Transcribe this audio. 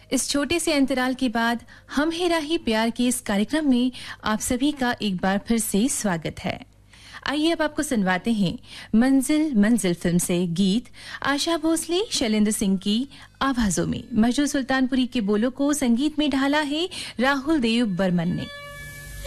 इस छोटे से अंतराल के बाद हम है राही प्यार के इस कार्यक्रम में आप सभी का एक बार फिर से स्वागत है। आइए अब आपको सुनवाते हैं मंजिल मंजिल फिल्म से गीत आशा भोसले शैलेंद्र सिंह की आवाजों में। मजू सुल्तानपुरी के बोलों को संगीत में ढाला है राहुल देव बर्मन ने।